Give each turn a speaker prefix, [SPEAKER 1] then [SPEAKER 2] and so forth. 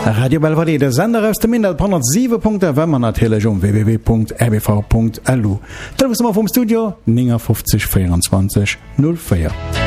[SPEAKER 1] Radio Belvedere, der Sender aus dem Internet 107.fm, man natürlich um www.rbv.lu. Telefonnummer vom Studio 59 24 04.